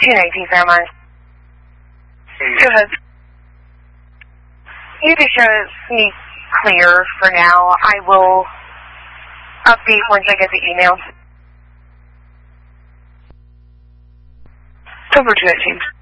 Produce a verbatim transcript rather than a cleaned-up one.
two nineteen Fairmont. Go ahead. You can show me clear for now. I will update once I get the email. Over two nineteen.